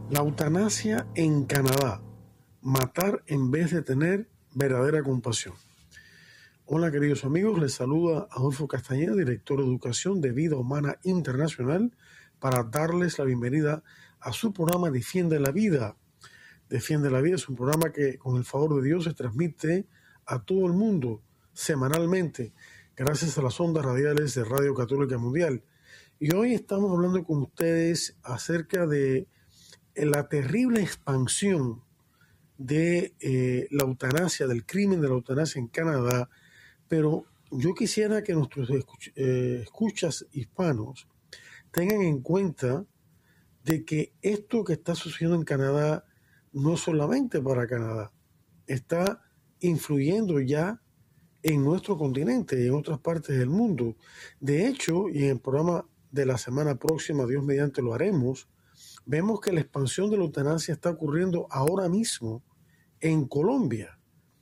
La eutanasia en Canadá. Matar en vez de tener verdadera compasión. Hola queridos amigos, les saluda Adolfo Castañeda, director de Educación de Vida Humana Internacional, para darles la bienvenida a su programa Defiende la Vida. Defiende la Vida es un programa que con el favor de Dios se transmite a todo el mundo semanalmente gracias a las ondas radiales de Radio Católica Mundial. Y hoy estamos hablando con ustedes acerca de la terrible expansión de la eutanasia, del crimen de la eutanasia en Canadá, pero yo quisiera que nuestros escuchas hispanos tengan en cuenta de que esto que está sucediendo en Canadá no es solamente para Canadá, está influyendo ya en nuestro continente y en otras partes del mundo. De hecho, y en el programa de la semana próxima, Dios mediante lo haremos, vemos que la expansión de la eutanasia está ocurriendo ahora mismo en Colombia.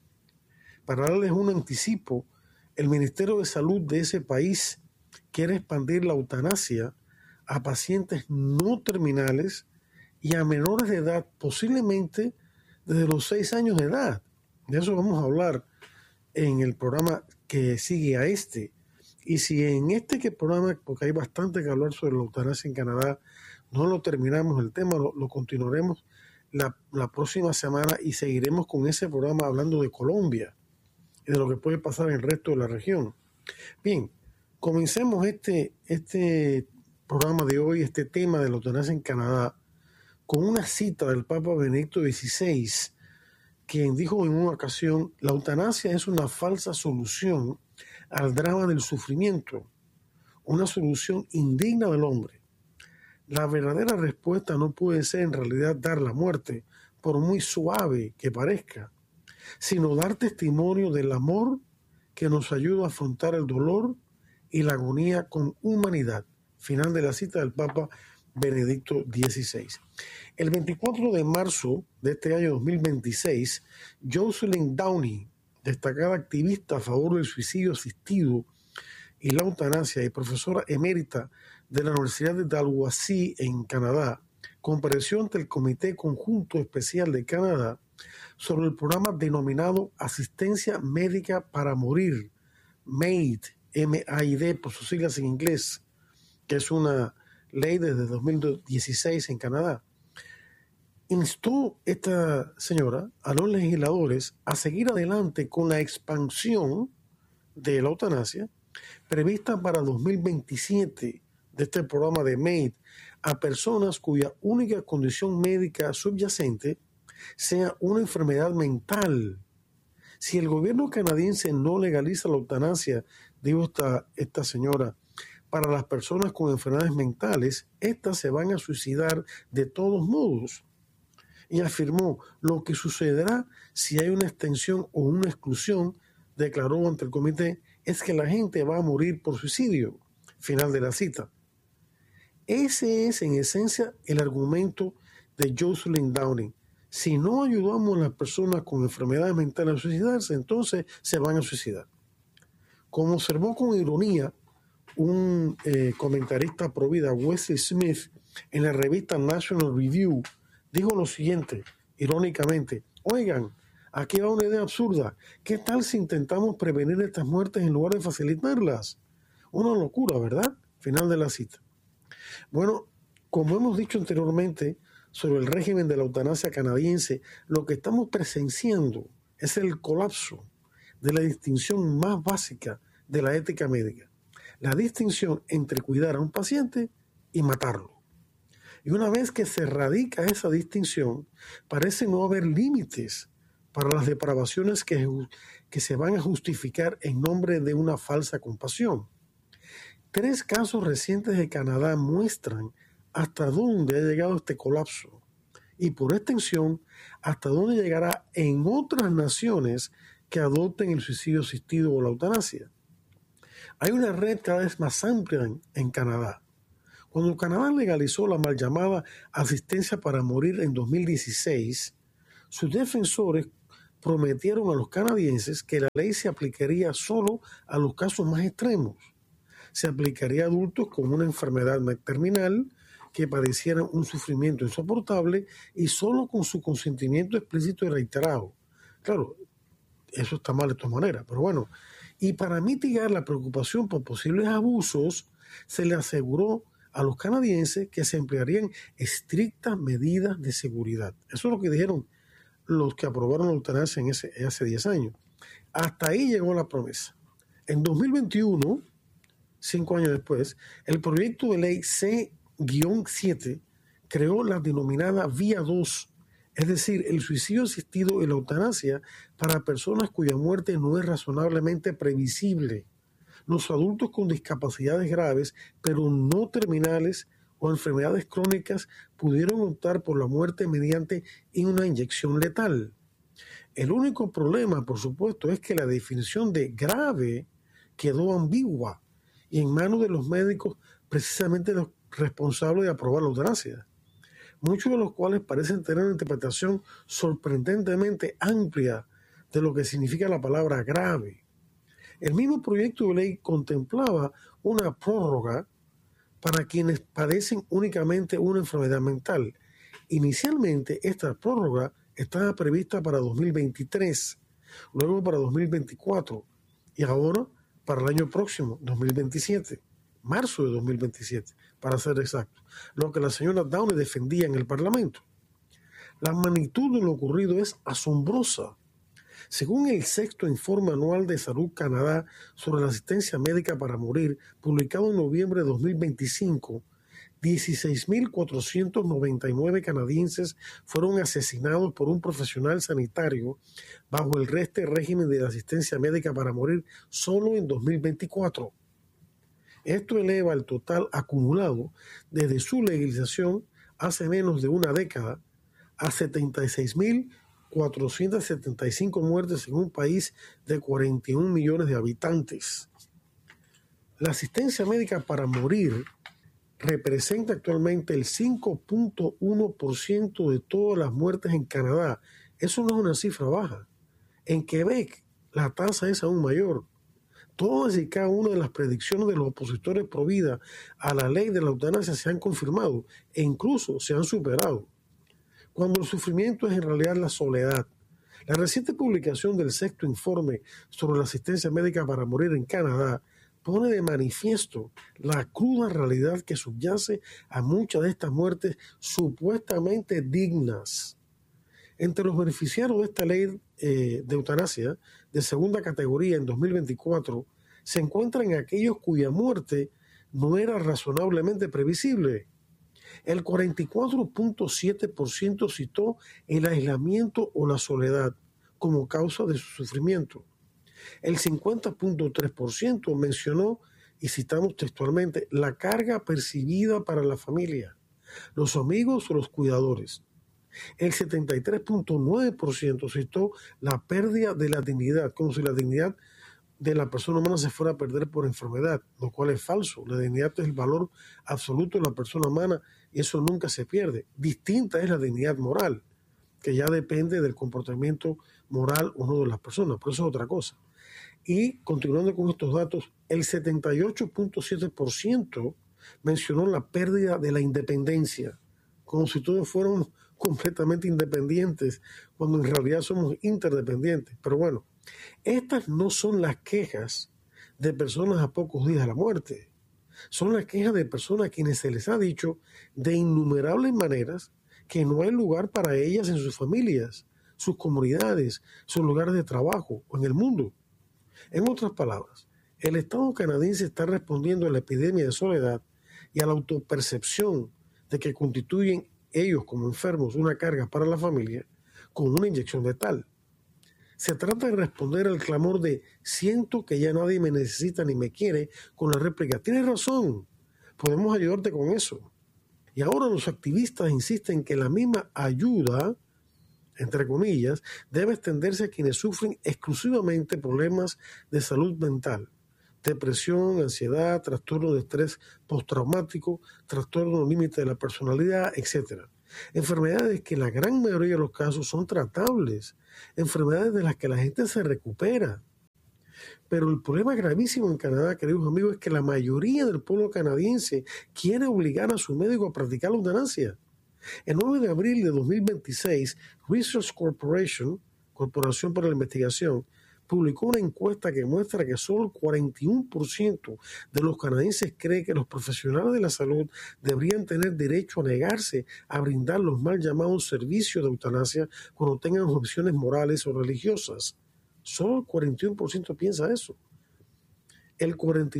Para darles un anticipo, el Ministerio de Salud de ese país quiere expandir la eutanasia a pacientes no terminales y a menores de edad, posiblemente desde los 6 años de edad. De eso vamos a hablar en el programa que sigue a este. Y si en programa, porque hay bastante que hablar sobre la eutanasia en Canadá, no lo terminamos el tema, lo continuaremos la próxima semana y seguiremos con ese programa hablando de Colombia y de lo que puede pasar en el resto de la región. Bien, comencemos este programa de hoy, este tema de la eutanasia en Canadá, con una cita del Papa Benedicto XVI, quien dijo en una ocasión: la eutanasia es una falsa solución al drama del sufrimiento, una solución indigna del hombre. La verdadera respuesta no puede ser en realidad dar la muerte, por muy suave que parezca, sino dar testimonio del amor que nos ayuda a afrontar el dolor y la agonía con humanidad. Final de la cita del Papa Benedicto XVI. El 24 de marzo de este año 2026, Jocelyn Downey, destacada activista a favor del suicidio asistido y la eutanasia y profesora emérita de la Universidad de Dalhousie en Canadá, compareció ante el Comité Conjunto Especial de Canadá sobre el programa denominado Asistencia Médica para Morir, MAID, M-A-I-D por sus siglas en inglés, que es una ley desde 2016 en Canadá. Instó esta señora a los legisladores a seguir adelante con la expansión de la eutanasia prevista para 2027 de este programa de MAID a personas cuya única condición médica subyacente sea una enfermedad mental. Si el gobierno canadiense no legaliza la eutanasia, dijo esta señora, para las personas con enfermedades mentales, estas se van a suicidar de todos modos. Y afirmó: lo que sucederá si hay una extensión o una exclusión, declaró ante el comité, es que la gente va a morir por suicidio. Final de la cita. Ese es en esencia el argumento de Jocelyn Downey. Si no ayudamos a las personas con enfermedades mentales a suicidarse, entonces se van a suicidar. Como observó con ironía un comentarista pro vida, Wesley Smith, en la revista National Review, dijo lo siguiente, irónicamente: oigan, aquí va una idea absurda. ¿Qué tal si intentamos prevenir estas muertes en lugar de facilitarlas? Una locura, ¿verdad? Final de la cita. Bueno, como hemos dicho anteriormente sobre el régimen de la eutanasia canadiense, lo que estamos presenciando es el colapso de la distinción más básica de la ética médica. La distinción entre cuidar a un paciente y matarlo. Y una vez que se radica esa distinción, parece no haber límites para las depravaciones que se van a justificar en nombre de una falsa compasión. 3 casos recientes de Canadá muestran hasta dónde ha llegado este colapso y, por extensión, hasta dónde llegará en otras naciones que adopten el suicidio asistido o la eutanasia. Hay una red cada vez más amplia en Canadá. Cuando Canadá legalizó la mal llamada asistencia para morir en 2016, sus defensores prometieron a los canadienses que la ley se aplicaría solo a los casos más extremos. Se aplicaría a adultos con una enfermedad terminal que padecieran un sufrimiento insoportable y solo con su consentimiento explícito y reiterado. Claro, eso está mal de todas maneras, pero bueno. Y para mitigar la preocupación por posibles abusos, se le aseguró a los canadienses que se emplearían estrictas medidas de seguridad. Eso es lo que dijeron los que aprobaron la eutanasia hace 10 años. Hasta ahí llegó la promesa. En 2021, 5 años después, el proyecto de ley C-7 creó la denominada Vía 2, es decir, el suicidio asistido y la eutanasia para personas cuya muerte no es razonablemente previsible. Los adultos con discapacidades graves, pero no terminales o enfermedades crónicas, pudieron optar por la muerte mediante una inyección letal. El único problema, por supuesto, es que la definición de grave quedó ambigua y en manos de los médicos, precisamente los responsables de aprobar la eutanasia, muchos de los cuales parecen tener una interpretación sorprendentemente amplia de lo que significa la palabra grave. El mismo proyecto de ley contemplaba una prórroga para quienes padecen únicamente una enfermedad mental. Inicialmente, esta prórroga estaba prevista para 2023, luego para 2024 y ahora para el año próximo, 2027, marzo de 2027, para ser exacto, lo que la señora Downey defendía en el Parlamento. La magnitud de lo ocurrido es asombrosa. Según el sexto informe anual de Salud Canadá sobre la asistencia médica para morir, publicado en noviembre de 2025, 16.499 canadienses fueron asesinados por un profesional sanitario bajo el régimen de asistencia médica para morir solo en 2024. Esto eleva el total acumulado desde su legalización hace menos de una década a 76.475 muertes en un país de 41 millones de habitantes. La asistencia médica para morir representa actualmente el 5.1% de todas las muertes en Canadá. Eso no es una cifra baja. En Quebec la tasa es aún mayor. Todas y cada una de las predicciones de los opositores pro vida a la ley de la eutanasia se han confirmado e incluso se han superado. Cuando el sufrimiento es en realidad la soledad. La reciente publicación del sexto informe sobre la asistencia médica para morir en Canadá pone de manifiesto la cruda realidad que subyace a muchas de estas muertes supuestamente dignas. Entre los beneficiarios de esta ley de eutanasia de segunda categoría en 2024 se encuentran aquellos cuya muerte no era razonablemente previsible. El 44.7% citó el aislamiento o la soledad como causa de su sufrimiento. El 50.3% mencionó, y citamos textualmente, la carga percibida para la familia, los amigos o los cuidadores. El 73.9% citó la pérdida de la dignidad, como si la dignidad de la persona humana se fuera a perder por enfermedad, lo cual es falso. La dignidad es el valor absoluto de la persona humana y eso nunca se pierde. Distinta es la dignidad moral, que ya depende del comportamiento moral o no de las personas, pero eso es otra cosa. Y continuando con estos datos, el 78.7% mencionó la pérdida de la independencia, como si todos fuéramos completamente independientes, cuando en realidad somos interdependientes. Pero bueno, estas no son las quejas de personas a pocos días de la muerte. Son las quejas de personas a quienes se les ha dicho de innumerables maneras que no hay lugar para ellas en sus familias, sus comunidades, sus lugares de trabajo o en el mundo. En otras palabras, el Estado canadiense está respondiendo a la epidemia de soledad y a la autopercepción de que constituyen ellos como enfermos una carga para la familia con una inyección letal. Se trata de responder al clamor de siento que ya nadie me necesita ni me quiere con la réplica tienes razón, podemos ayudarte con eso. Y ahora los activistas insisten que la misma ayuda, entre comillas, debe extenderse a quienes sufren exclusivamente problemas de salud mental, depresión, ansiedad, trastorno de estrés postraumático, trastorno límite de la personalidad, etc. Enfermedades que en la gran mayoría de los casos son tratables, enfermedades de las que la gente se recupera. Pero el problema gravísimo en Canadá, queridos amigos, es que la mayoría del pueblo canadiense quiere obligar a su médico a practicar la eutanasia. El 9 de abril de 2026, Research Corporation, Corporación para la Investigación, publicó una encuesta que muestra que solo el 41% de los canadienses cree que los profesionales de la salud deberían tener derecho a negarse a brindar los mal llamados servicios de eutanasia cuando tengan opciones morales o religiosas. Solo el 41% piensa eso. El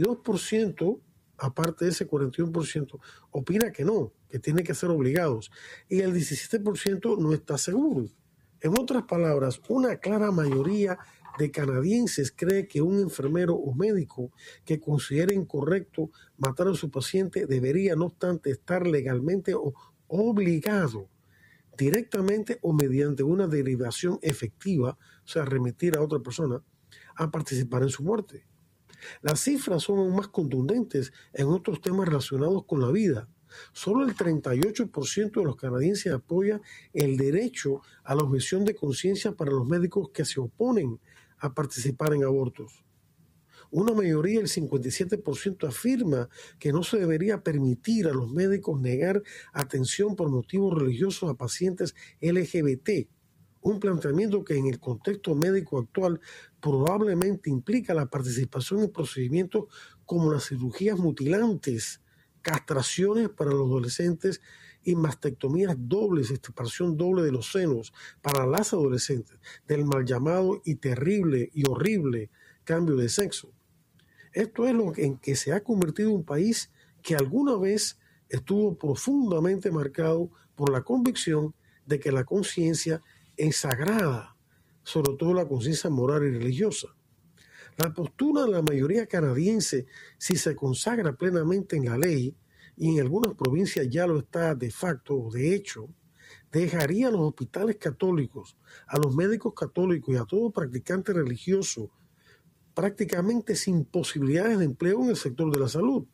42%, aparte de ese 41%, opina que no, que tienen que ser obligados. Y el 17% no está seguro. En otras palabras, una clara mayoría de canadienses cree que un enfermero o médico que considere incorrecto matar a su paciente debería, no obstante, estar legalmente obligado, directamente o mediante una derivación efectiva, o sea, remitir a otra persona, a participar en su muerte. Las cifras son aún más contundentes en otros temas relacionados con la vida. Solo el 38% de los canadienses apoya el derecho a la objeción de conciencia para los médicos que se oponen a participar en abortos. Una mayoría, el 57%, afirma que no se debería permitir a los médicos negar atención por motivos religiosos a pacientes LGBT, un planteamiento que en el contexto médico actual probablemente implica la participación en procedimientos como las cirugías mutilantes, castraciones para los adolescentes y mastectomías dobles, extirpación doble de los senos para las adolescentes, del mal llamado y terrible y horrible cambio de sexo. Esto es lo en que se ha convertido un país que alguna vez estuvo profundamente marcado por la convicción de que la conciencia es sagrada, sobre todo la conciencia moral y religiosa. La postura de la mayoría canadiense, si se consagra plenamente en la ley, y en algunas provincias ya lo está de facto o de hecho, dejaría a los hospitales católicos, a los médicos católicos y a todo practicante religioso prácticamente sin posibilidades de empleo en el sector de la salud.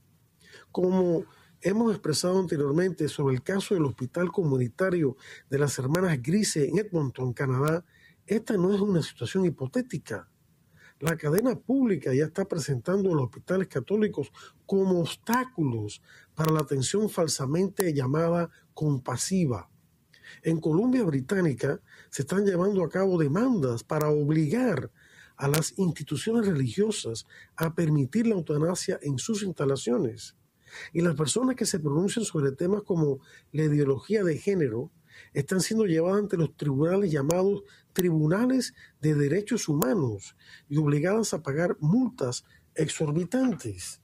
Como hemos expresado anteriormente sobre el caso del hospital comunitario de las hermanas Grise en Edmonton, Canadá, esta no es una situación hipotética. La cadena pública ya está presentando a los hospitales católicos como obstáculos para la atención falsamente llamada compasiva. En Columbia Británica se están llevando a cabo demandas para obligar a las instituciones religiosas a permitir la eutanasia en sus instalaciones. Y las personas que se pronuncian sobre temas como la ideología de género están siendo llevadas ante los tribunales llamados tribunales de derechos humanos y obligadas a pagar multas exorbitantes.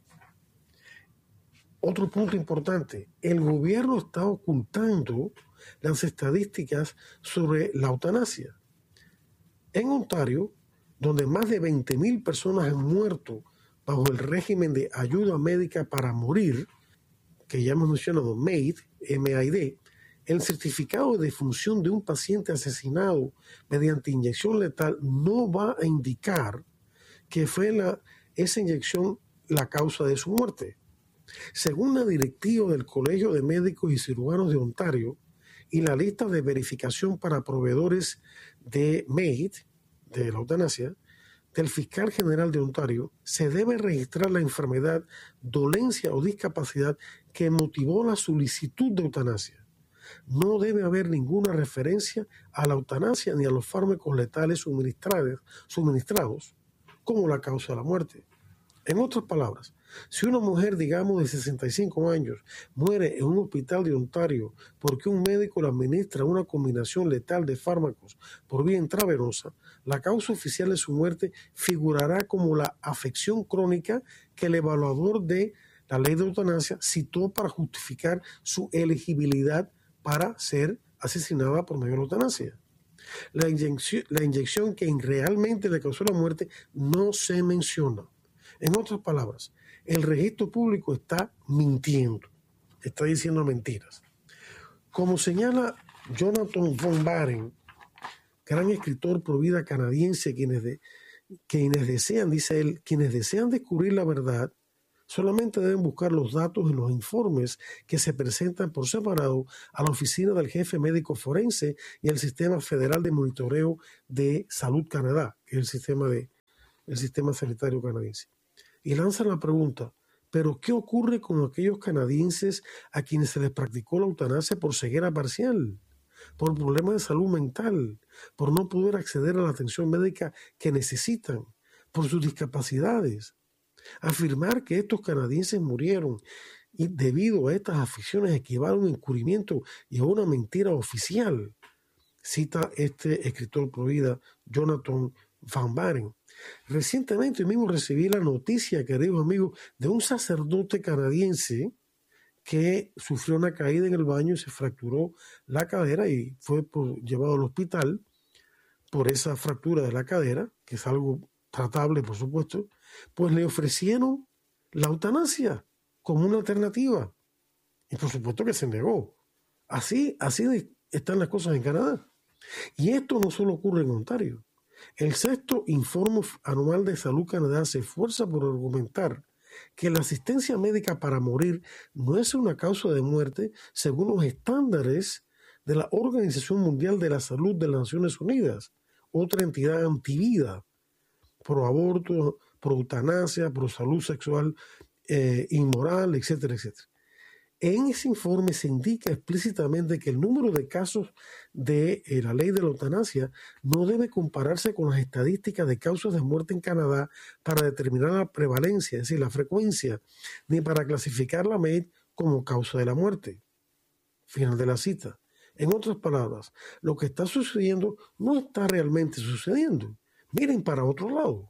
Otro punto importante, el gobierno está ocultando las estadísticas sobre la eutanasia. En Ontario, donde más de 20,000 personas han muerto bajo el régimen de ayuda médica para morir, que ya hemos mencionado, MAID, M-A-I-D, el certificado de defunción de un paciente asesinado mediante inyección letal no va a indicar que fue esa inyección la causa de su muerte. Según la directiva del Colegio de Médicos y Cirujanos de Ontario y la lista de verificación para proveedores de MAID, de la eutanasia, del fiscal general de Ontario, se debe registrar la enfermedad, dolencia o discapacidad que motivó la solicitud de eutanasia. No debe haber ninguna referencia a la eutanasia ni a los fármacos letales suministrados como la causa de la muerte. En otras palabras, si una mujer, digamos, de 65 años muere en un hospital de Ontario porque un médico le administra una combinación letal de fármacos por vía intravenosa, la causa oficial de su muerte figurará como la afección crónica que el evaluador de la ley de eutanasia citó para justificar su elegibilidad para ser asesinada por medio de la eutanasia. La inyección que realmente le causó la muerte no se menciona. En otras palabras, el registro público está mintiendo, está diciendo mentiras. Como señala Jonathan von Baren, gran escritor pro vida canadiense, quienes desean, dice él, quienes desean descubrir la verdad, solamente deben buscar los datos en los informes que se presentan por separado a la oficina del jefe médico forense y al Sistema Federal de Monitoreo de Salud Canadá, que es el sistema de el sistema sanitario canadiense. Y lanza la pregunta, ¿pero qué ocurre con aquellos canadienses a quienes se les practicó la eutanasia por ceguera parcial, por problemas de salud mental, por no poder acceder a la atención médica que necesitan, por sus discapacidades? Afirmar que estos canadienses murieron y debido a estas aficiones equivale a un encubrimiento y a una mentira oficial, cita este escritor pro vida, Jonathan Van Baren. Recientemente mismo recibí la noticia, queridos amigos, de un sacerdote canadiense que sufrió una caída en el baño y se fracturó la cadera y fue llevado al hospital por esa fractura de la cadera, que es algo tratable, por supuesto. Pues le ofrecieron la eutanasia como una alternativa. Y por supuesto que se negó. Así están las cosas en Canadá. Y esto no solo ocurre en Ontario. El sexto Informe Anual de Salud Canadá se esfuerza por argumentar que la asistencia médica para morir no es una causa de muerte según los estándares de la Organización Mundial de la Salud de las Naciones Unidas, otra entidad antivida, pro aborto, pro eutanasia, pro salud sexual inmoral, etcétera, etcétera. En ese informe se indica explícitamente que el número de casos de la ley de la eutanasia no debe compararse con las estadísticas de causas de muerte en Canadá para determinar la prevalencia, es decir, la frecuencia, ni para clasificar la MAID como causa de la muerte. Final de la cita. En otras palabras, lo que está sucediendo no está realmente sucediendo. Miren para otro lado.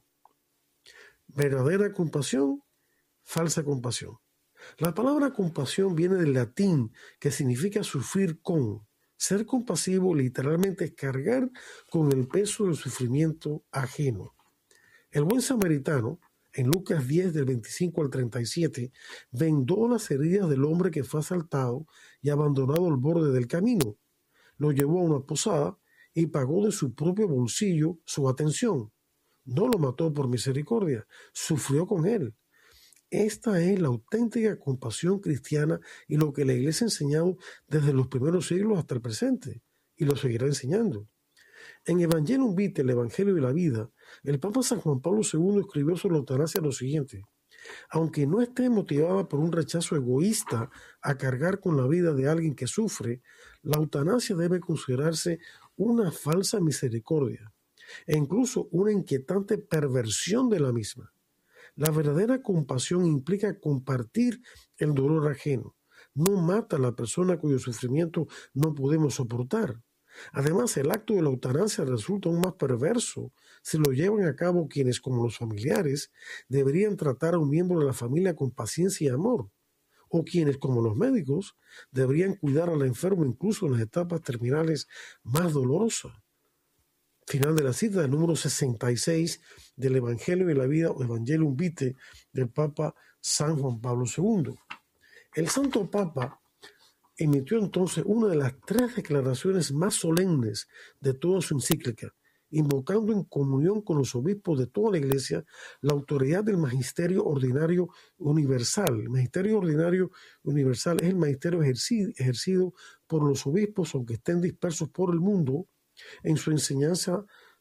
Verdadera compasión, falsa compasión. La palabra compasión viene del latín, que significa sufrir con. Ser compasivo literalmente es cargar con el peso del sufrimiento ajeno. El buen samaritano, en Lucas 10 del 25 al 37, vendó las heridas del hombre que fue asaltado y abandonado al borde del camino. Lo llevó a una posada y pagó de su propio bolsillo su atención. No lo mató por misericordia, sufrió con él. Esta es la auténtica compasión cristiana y lo que la Iglesia ha enseñado desde los primeros siglos hasta el presente, y lo seguirá enseñando. En Evangelium Vitae, el Evangelio de la Vida, el Papa San Juan Pablo II escribió sobre la eutanasia lo siguiente: aunque no esté motivada por un rechazo egoísta a cargar con la vida de alguien que sufre, la eutanasia debe considerarse una falsa misericordia e incluso una inquietante perversión de la misma. La verdadera compasión implica compartir el dolor ajeno. No mata a la persona cuyo sufrimiento no podemos soportar. Además, el acto de la eutanasia resulta aún más perverso si lo llevan a cabo quienes, como los familiares, deberían tratar a un miembro de la familia con paciencia y amor, o quienes, como los médicos, deberían cuidar al enfermo incluso en las etapas terminales más dolorosas. Final de la cita del número 66 del Evangelio de la Vida o Evangelium Vitae del Papa San Juan Pablo II. El Santo Papa emitió entonces una de las 3 declaraciones más solemnes de toda su encíclica, invocando en comunión con los obispos de toda la Iglesia la autoridad del Magisterio Ordinario Universal. El Magisterio Ordinario Universal es el magisterio ejercido por los obispos, aunque estén dispersos por el mundo, en su enseñanza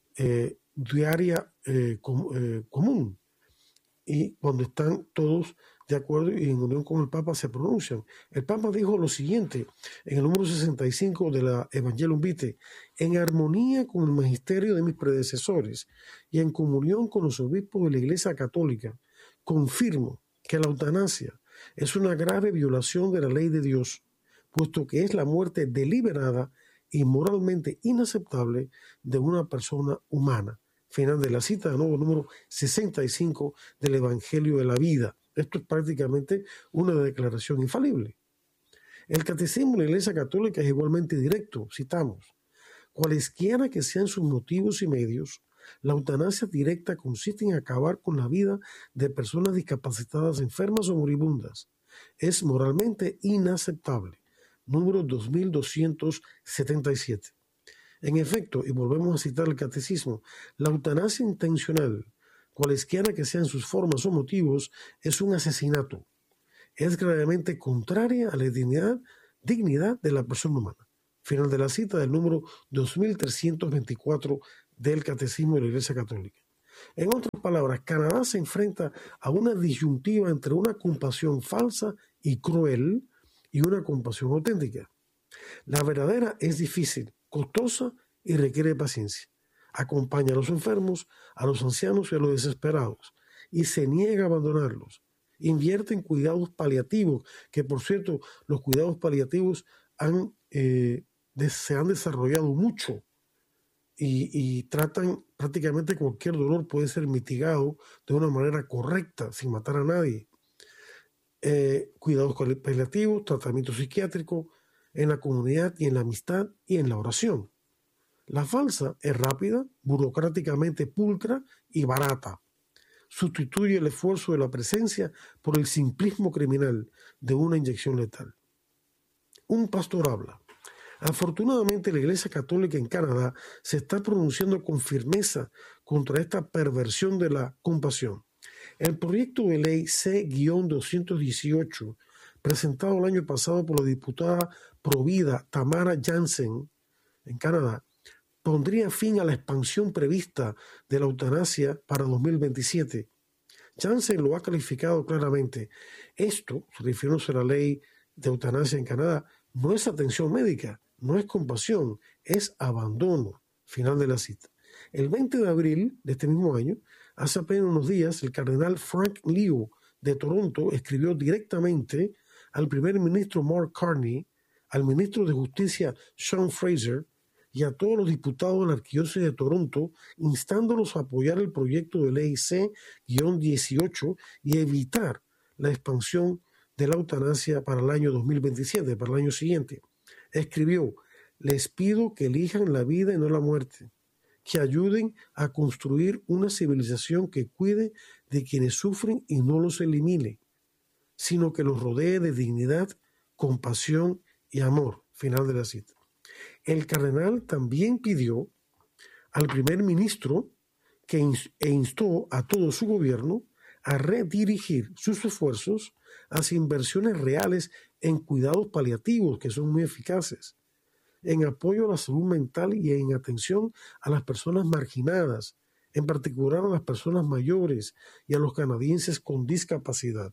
diaria común. Y cuando están todos de acuerdo y en unión con el Papa se pronuncian. El Papa dijo lo siguiente en el número 65 de la Evangelium Vitae: en armonía con el magisterio de mis predecesores y en comunión con los obispos de la Iglesia Católica, confirmo que la eutanasia es una grave violación de la ley de Dios, puesto que es la muerte deliberada y moralmente inaceptable de una persona humana. Final de la cita, de nuevo, número 65 del Evangelio de la Vida. Esto es prácticamente una declaración infalible. El Catecismo de la Iglesia Católica es igualmente directo, citamos: cualesquiera que sean sus motivos y medios, la eutanasia directa consiste en acabar con la vida de personas discapacitadas, enfermas o moribundas. Es moralmente inaceptable. Número 2277. En efecto, y volvemos a citar el Catecismo, la eutanasia intencional, cualesquiera que sean sus formas o motivos, es un asesinato. Es gravemente contraria a la dignidad de la persona humana. Final de la cita del número 2324 del Catecismo de la Iglesia Católica. En otras palabras, Canadá se enfrenta a una disyuntiva entre una compasión falsa y cruel y una compasión auténtica. La verdadera es difícil, costosa y requiere paciencia. Acompaña a los enfermos, a los ancianos y a los desesperados, y se niega a abandonarlos. Invierte en cuidados paliativos, que por cierto, los cuidados paliativos se han desarrollado mucho y tratan prácticamente cualquier dolor puede ser mitigado de una manera correcta, sin matar a nadie. Cuidados paliativos, tratamiento psiquiátrico en la comunidad y en la amistad y en la oración. La falsa es rápida, burocráticamente pulcra y barata. Sustituye el esfuerzo de la presencia por el simplismo criminal de una inyección letal. Un pastor habla. Afortunadamente, la Iglesia Católica en Canadá se está pronunciando con firmeza contra esta perversión de la compasión. El proyecto de ley C-218, presentado el año pasado por la diputada provida Tamara Jansen en Canadá, pondría fin a la expansión prevista de la eutanasia para 2027. Jansen lo ha calificado claramente. Esto, refiriéndose a la ley de eutanasia en Canadá, no es atención médica, no es compasión, es abandono. Final de la cita. El 20 de abril de este mismo año, hace apenas unos días, el cardenal Frank Liu de Toronto escribió directamente al primer ministro Mark Carney, al ministro de Justicia Sean Fraser y a todos los diputados de la Arquidiócesis de Toronto, instándolos a apoyar el proyecto de ley C-18 y evitar la expansión de la eutanasia para el año 2027, para el año siguiente. Escribió: les pido que elijan la vida y no la muerte, que ayuden a construir una civilización que cuide de quienes sufren y no los elimine, sino que los rodee de dignidad, compasión y amor. Final de la cita. El cardenal también pidió al primer ministro e instó a todo su gobierno a redirigir sus esfuerzos hacia inversiones reales en cuidados paliativos que son muy eficaces, en apoyo a la salud mental y en atención a las personas marginadas, en particular a las personas mayores y a los canadienses con discapacidad.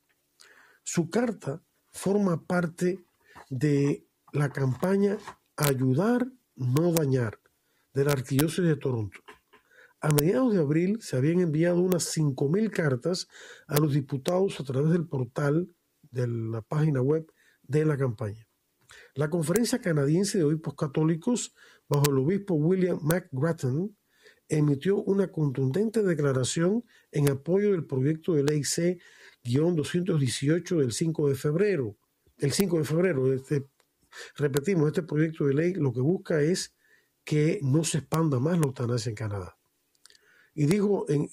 Su carta forma parte de la campaña Ayudar, no dañar, de la Arquidiócesis de Toronto. A mediados de abril se habían enviado unas 5,000 cartas a los diputados a través del portal de la página web de la campaña. La Conferencia Canadiense de Obispos Católicos, bajo el obispo William McGrattan, emitió una contundente declaración en apoyo del proyecto de ley C-218 del 5 de febrero. El 5 de febrero, repetimos, este proyecto de ley lo que busca es que no se expanda más la eutanasia en Canadá. Y el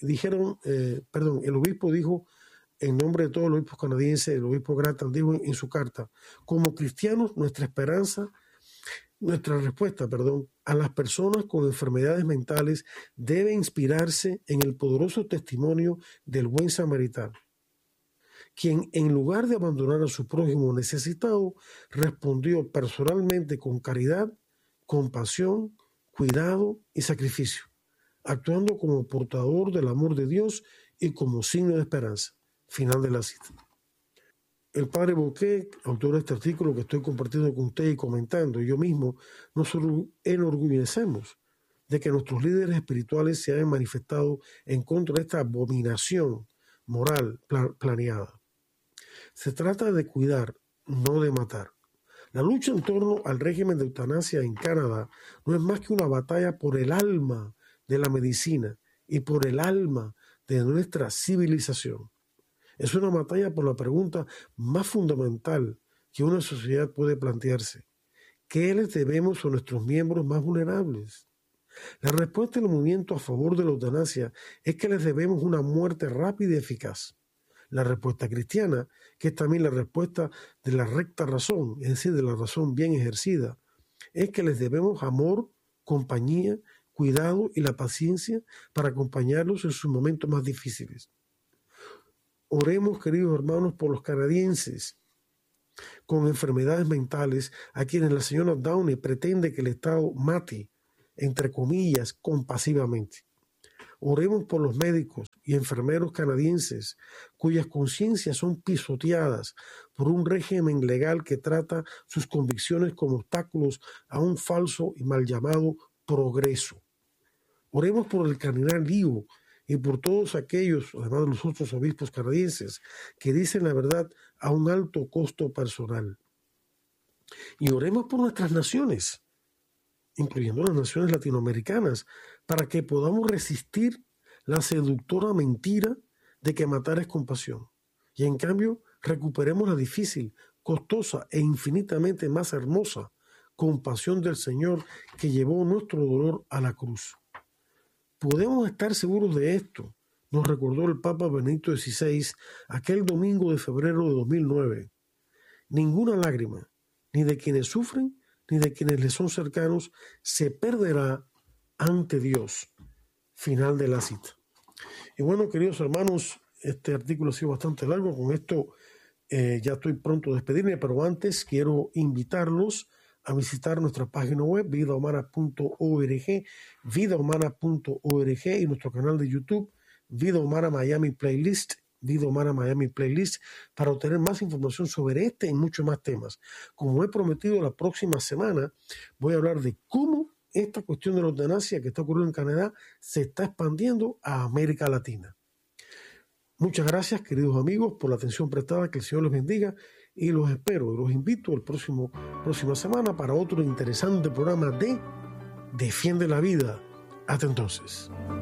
obispo dijo, en nombre de todos los obispos canadienses, el obispo Grattan dijo en su carta: como cristianos, nuestra respuesta a las personas con enfermedades mentales debe inspirarse en el poderoso testimonio del buen samaritano, quien en lugar de abandonar a su prójimo necesitado, respondió personalmente con caridad, compasión, cuidado y sacrificio, actuando como portador del amor de Dios y como signo de esperanza. Final de la cita. El padre Bouquet, autor de este artículo que estoy compartiendo con usted y comentando, y yo mismo, nos enorgullecemos de que nuestros líderes espirituales se hayan manifestado en contra de esta abominación moral planeada. Se trata de cuidar, no de matar. La lucha en torno al régimen de eutanasia en Canadá no es más que una batalla por el alma de la medicina y por el alma de nuestra civilización. Es una batalla por la pregunta más fundamental que una sociedad puede plantearse: ¿qué les debemos a nuestros miembros más vulnerables? La respuesta del movimiento a favor de la eutanasia es que les debemos una muerte rápida y eficaz. La respuesta cristiana, que es también la respuesta de la recta razón, es decir, de la razón bien ejercida, es que les debemos amor, compañía, cuidado y la paciencia para acompañarlos en sus momentos más difíciles. Oremos, queridos hermanos, por los canadienses con enfermedades mentales a quienes la señora Downey pretende que el Estado mate, entre comillas, compasivamente. Oremos por los médicos y enfermeros canadienses cuyas conciencias son pisoteadas por un régimen legal que trata sus convicciones como obstáculos a un falso y mal llamado progreso. Oremos por el cardenal Liu y por todos aquellos, además de los otros obispos canadienses, que dicen la verdad a un alto costo personal. Y oremos por nuestras naciones, incluyendo las naciones latinoamericanas, para que podamos resistir la seductora mentira de que matar es compasión. Y en cambio, recuperemos la difícil, costosa e infinitamente más hermosa compasión del Señor que llevó nuestro dolor a la cruz. Podemos estar seguros de esto, nos recordó el Papa Benedicto XVI aquel domingo de febrero de 2009. Ninguna lágrima, ni de quienes sufren, ni de quienes les son cercanos, se perderá ante Dios. Final de la cita. Y bueno, queridos hermanos, este artículo ha sido bastante largo. Con esto ya estoy pronto a despedirme, pero antes quiero invitarlos a visitar nuestra página web vidahumana.org, vidahumana.org, y nuestro canal de YouTube, Vida Humana Miami Playlist, Vida Humana Miami Playlist, para obtener más información sobre este y muchos más temas. Como he prometido, la próxima semana voy a hablar de cómo esta cuestión de la eutanasia que está ocurriendo en Canadá se está expandiendo a América Latina. Muchas gracias, queridos amigos, por la atención prestada. Que el Señor les bendiga y los espero y los invito el próxima semana para otro interesante programa de Defiende la Vida. Hasta entonces.